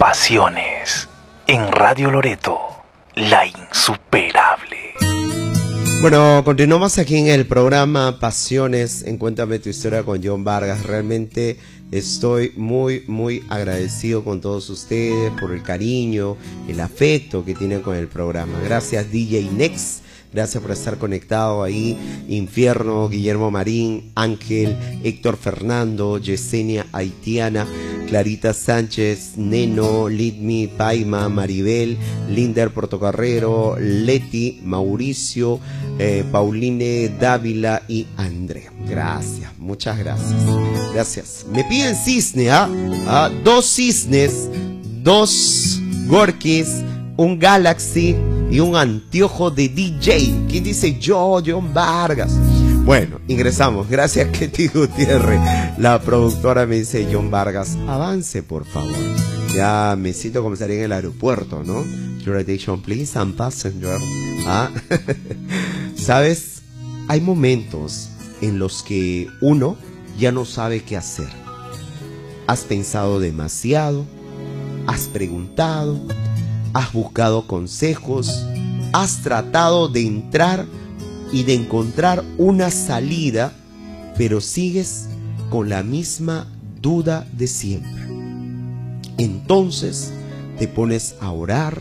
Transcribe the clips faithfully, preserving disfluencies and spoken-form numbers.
Pasiones en Radio Loreto, la insuperable. Bueno, continuamos aquí en el programa Pasiones en Cuéntame tu Historia con John Vargas. Realmente estoy muy, muy agradecido con todos ustedes por el cariño, el afecto que tienen con el programa. Gracias D J Next. Gracias por estar conectado ahí. Infierno, Guillermo Marín, Ángel, Héctor Fernando, Yesenia Haitiana, Clarita Sánchez, Neno, Lidmi, Paima, Maribel, Linder Portocarrero, Leti, Mauricio, eh, Pauline Dávila y Andrea. Gracias, muchas gracias. Gracias. Me piden cisne, ¿ah? ¿Ah? Dos cisnes, dos Gorkis, un Galaxy y un anteojo de D J. ¿Quién dice yo? John Vargas. Bueno, ingresamos. Gracias, Ketty Gutiérrez. La productora me dice, John Vargas, avance, por favor. Ya me siento como estaría en el aeropuerto, ¿no? Your attention, please, and passenger. ¿Ah? ¿Sabes? Hay momentos en los que uno ya no sabe qué hacer. Has pensado demasiado, has preguntado, has buscado consejos, has tratado de entrar y de encontrar una salida, pero sigues con la misma duda de siempre. Entonces te pones a orar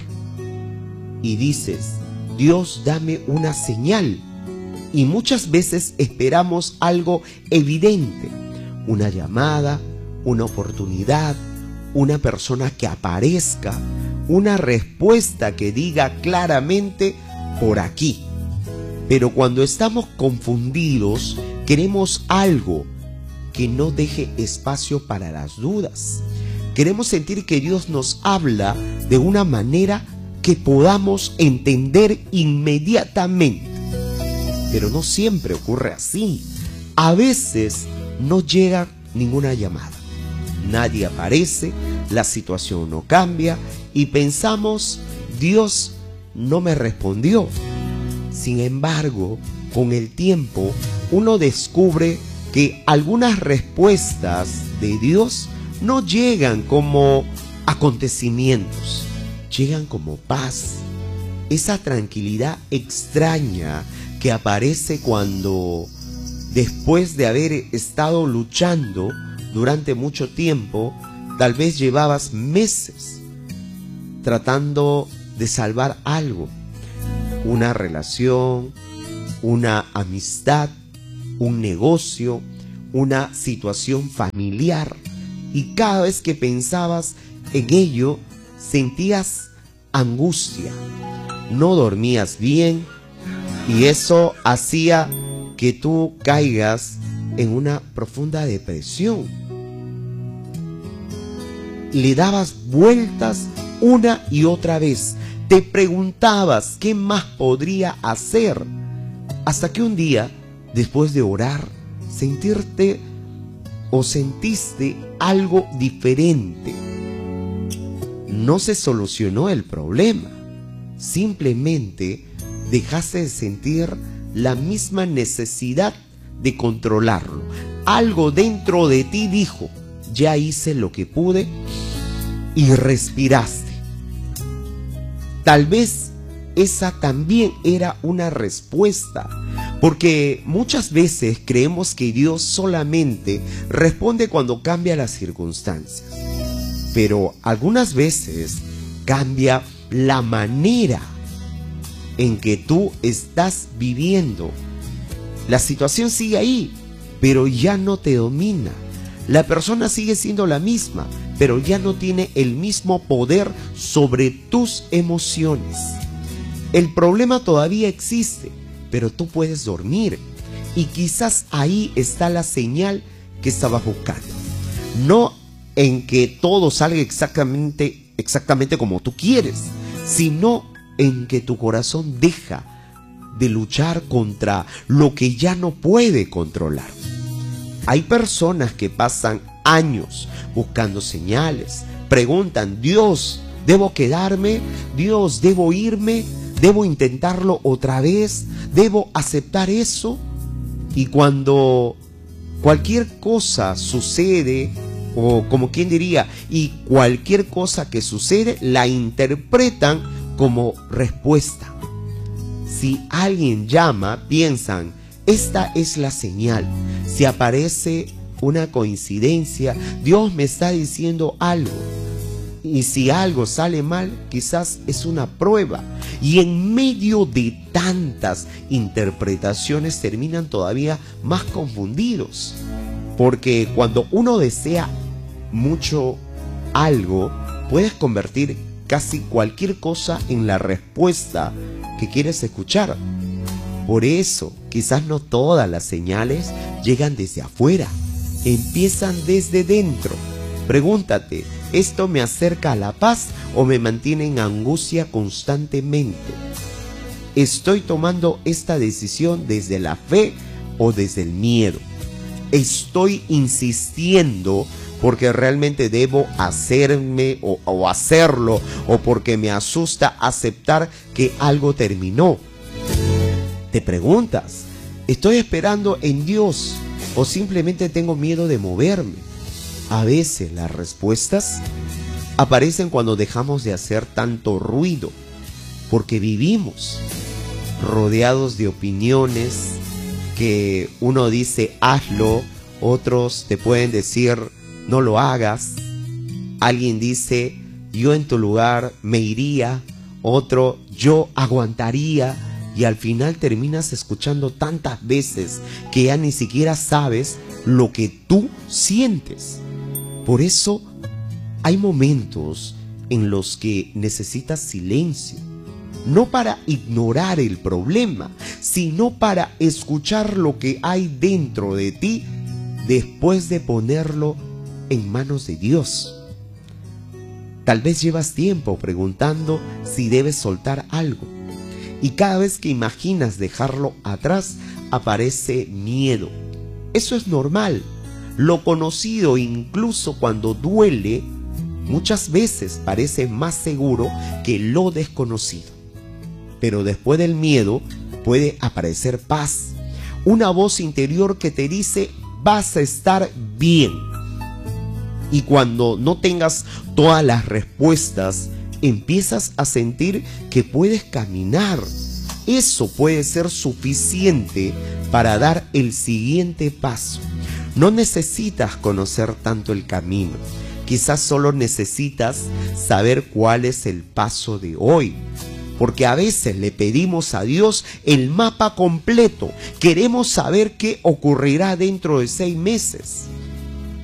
y dices, Dios, dame una señal. Y muchas veces esperamos algo evidente, una llamada, una oportunidad, una persona que aparezca, una respuesta que diga claramente por aquí. Pero cuando estamos confundidos, queremos algo que no deje espacio para las dudas. Queremos sentir que Dios nos habla de una manera que podamos entender inmediatamente. Pero no siempre ocurre así. A veces no llega ninguna llamada. Nadie aparece, la situación no cambia y pensamos, Dios no me respondió. Sin embargo, con el tiempo, uno descubre que algunas respuestas de Dios no llegan como acontecimientos, llegan como paz, esa tranquilidad extraña que aparece cuando, después de haber estado luchando durante mucho tiempo, tal vez llevabas meses tratando de salvar algo, una relación, una amistad, un negocio, una situación familiar, y cada vez que pensabas en ello, sentías angustia, no dormías bien, y eso hacía que tú caigas en una profunda depresión. Le dabas vueltas una y otra vez, te preguntabas qué más podría hacer, hasta que un día, después de orar, sentirte o sentiste algo diferente. No se solucionó el problema, simplemente dejaste de sentir la misma necesidad de controlarlo. Algo dentro de ti dijo, ya hice lo que pude, y respiraste. Tal vez esa también era una respuesta, porque muchas veces creemos que Dios solamente responde cuando cambia las circunstancias, pero algunas veces cambia la manera en que tú estás viviendo. La situación sigue ahí, pero ya no te domina. La persona sigue siendo la misma, pero ya no tiene el mismo poder sobre tus emociones. El problema todavía existe, pero tú puedes dormir. Y quizás ahí está la señal que estabas buscando. No en que todo salga exactamente, exactamente como tú quieres, sino en que tu corazón deja de luchar contra lo que ya no puede controlar. Hay personas que pasan años buscando señales, preguntan, Dios, ¿debo quedarme? Dios, ¿debo irme? ¿Debo intentarlo otra vez? ¿Debo aceptar eso? Y cuando cualquier cosa sucede O como quien diría, y cualquier cosa que sucede la interpretan como respuesta. Si alguien llama, piensan, esta es la señal. Si aparece una coincidencia, Dios me está diciendo algo. Y si algo sale mal, quizás es una prueba. Y en medio de tantas interpretaciones terminan todavía más confundidos. Porque cuando uno desea mucho algo, puedes convertir casi cualquier cosa en la respuesta que quieres escuchar. Por eso, quizás no todas las señales llegan desde afuera, empiezan desde dentro. Pregúntate, ¿esto me acerca a la paz o me mantiene en angustia constantemente? ¿Estoy tomando esta decisión desde la fe o desde el miedo? ¿Estoy insistiendo porque realmente debo hacerme o, o hacerlo o porque me asusta aceptar que algo terminó? Te preguntas, ¿estoy esperando en Dios o simplemente tengo miedo de moverme? A veces las respuestas aparecen cuando dejamos de hacer tanto ruido, porque vivimos rodeados de opiniones que uno dice hazlo, otros te pueden decir no lo hagas, alguien dice yo en tu lugar me iría, otro yo aguantaría, y al final terminas escuchando tantas veces que ya ni siquiera sabes lo que tú sientes. Por eso hay momentos en los que necesitas silencio, no para ignorar el problema, sino para escuchar lo que hay dentro de ti después de ponerlo en manos de Dios. Tal vez llevas tiempo preguntando si debes soltar algo, y cada vez que imaginas dejarlo atrás aparece miedo. Eso es normal. Lo conocido, incluso cuando duele, muchas veces parece más seguro que lo desconocido. Pero después del miedo puede aparecer paz, una voz interior que te dice vas a estar bien. Y cuando no tengas todas las respuestas, empiezas a sentir que puedes caminar. Eso puede ser suficiente para dar el siguiente paso. No necesitas conocer tanto el camino. Quizás solo necesitas saber cuál es el paso de hoy. Porque a veces le pedimos a Dios el mapa completo. Queremos saber qué ocurrirá dentro de seis meses.